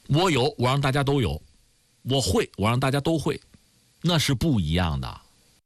我有，我让大家都有；我会，我让大家都会，那是不一样的。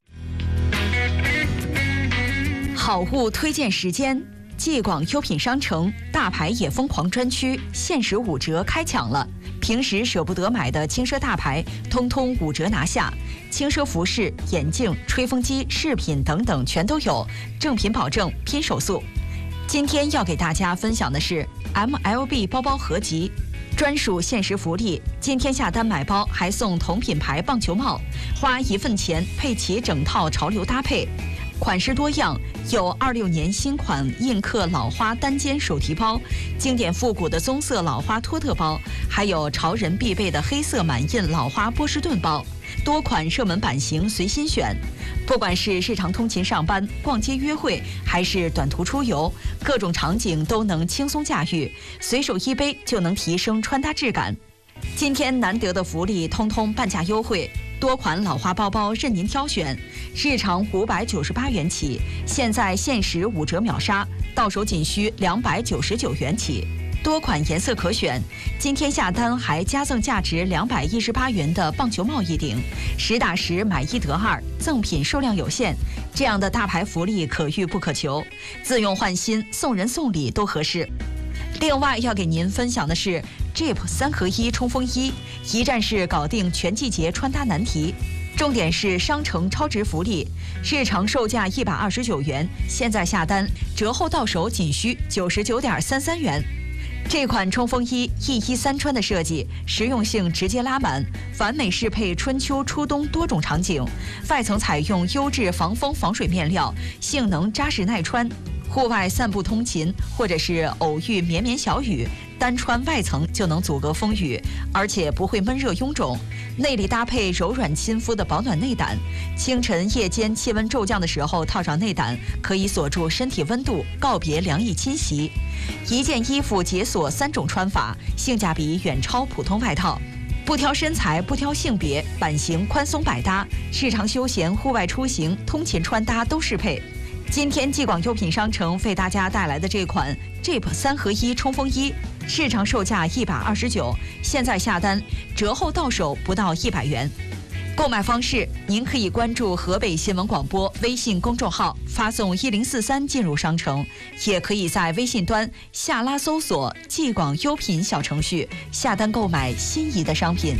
好物推荐时间，继广优品商城大牌也疯狂专区限时5折开抢了，平时舍不得买的轻奢大牌通通5折拿下，轻奢服饰、眼镜、吹风机、饰品等等全都有，正品保证，拼手速。今天要给大家分享的是 MLB 包包合集专属限时福利，今天下单买包还送同品牌棒球帽，花1份钱配齐整套潮流搭配。款式多样，有26年新款印刻老花单肩手提包，经典复古的棕色老花托特包，还有潮人必备的黑色满印老花波士顿包，多款热门版型随心选。不管是日常通勤上班、逛街约会，还是短途出游，各种场景都能轻松驾驭，随手一背就能提升穿搭质感。今天难得的福利，通通半价优惠，多款老花包包任您挑选，日常598元起，现在限时5折秒杀，到手仅需299元起。多款颜色可选，今天下单还加赠价值218元的棒球帽1顶，10打10买1得2，赠品数量有限，这样的大牌福利可遇不可求，自用换新，送人送礼都合适。另外要给您分享的是 Jeep 3合1冲锋衣，一站式搞定全季节穿搭难题。重点是商城超值福利，日常售价129元，现在下单折后到手仅需99.33元。这款冲锋衣一衣3穿的设计，实用性直接拉满，完美适配春秋初冬多种场景。外层采用优质防风防水面料，性能扎实耐穿。户外散步通勤，或者是偶遇绵绵小雨，单穿外层就能阻隔风雨，而且不会闷热臃肿。内里搭配柔软亲肤的保暖内胆，清晨夜间气温骤降的时候套上内胆，可以锁住身体温度，告别凉意侵袭。一件衣服解锁3种穿法，性价比远超普通外套。不挑身材，不挑性别，版型宽松百搭，日常休闲、户外出行、通勤穿搭都适配。今天继广优品商城为大家带来的这款 Jeep 3合1冲锋衣，市场售价129，现在下单折后到手不到100元。购买方式，您可以关注河北新闻广播微信公众号，发送1043进入商城，也可以在微信端下拉搜索继广优品小程序，下单购买心仪的商品。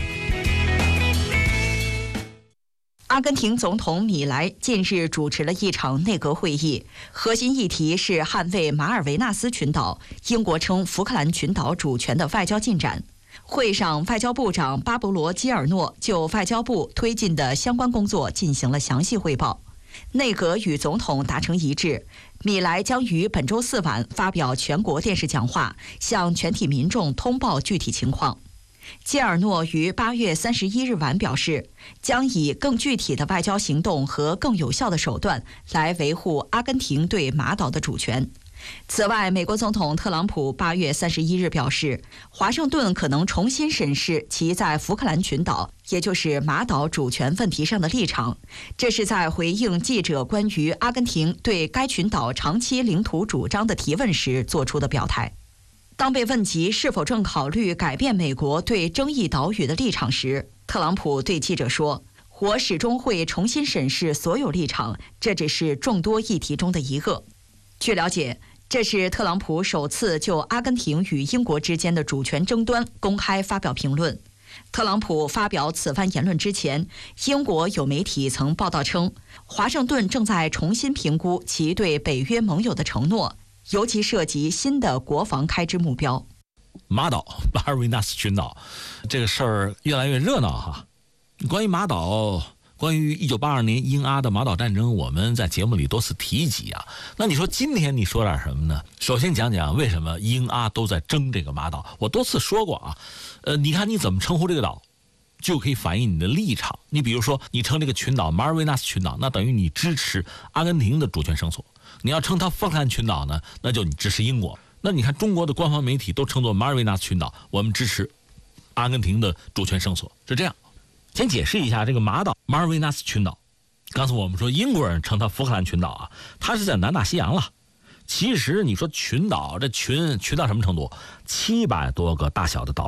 阿根廷总统米莱近日主持了一场内阁会议，核心议题是捍卫马尔维纳斯群岛（英国称福克兰群岛）主权的外交进展。会上，外交部长巴勃罗·基尔诺就外交部推进的相关工作进行了详细汇报。内阁与总统达成一致，米莱将于本周4晚发表全国电视讲话，向全体民众通报具体情况。基尔诺于8月31日晚表示，将以更具体的外交行动和更有效的手段来维护阿根廷对马岛的主权。此外，美国总统特朗普8月31日表示，华盛顿可能重新审视其在福克兰群岛，也就是马岛主权问题上的立场。这是在回应记者关于阿根廷对该群岛长期领土主张的提问时做出的表态。当被问及是否正考虑改变美国对争议岛屿的立场时，特朗普对记者说：“我始终会重新审视所有立场，这只是众多议题中的一个。”据了解，这是特朗普首次就阿根廷与英国之间的主权争端公开发表评论。特朗普发表此番言论之前，英国有媒体曾报道称，华盛顿正在重新评估其对北约盟友的承诺，尤其涉及新的国防开支目标。 马岛马尔维纳斯群岛这个事儿越来越热闹哈。关于马岛，关于1982年英阿的马岛战争，我们在节目里多次提及啊。那你说今天你说点什么呢？首先讲讲为什么英阿都在争这个马岛。我多次说过啊，你看你怎么称呼这个岛，就可以反映你的立场。你比如说，你称这个群岛马尔维纳斯群岛，那等于你支持阿根廷的主权声索。你要称它福克兰群岛呢，那就你支持英国。那你看中国的官方媒体都称作马尔维纳斯群岛，我们支持阿根廷的主权声索，是这样。先解释一下这个马尔维纳斯群岛。刚才我们说英国人称它福克兰群岛啊，它是在南大西洋了。其实你说群岛，这群到什么程度？700多个大小的岛。